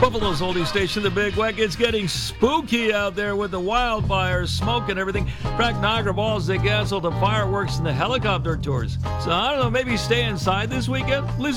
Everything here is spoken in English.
Buffalo's oldie station, the Big Weck. It's getting spooky out there with the wildfires, smoke, and everything. In fact, Niagara Falls, they canceled the fireworks and the helicopter tours. So I don't know, maybe stay inside this weekend?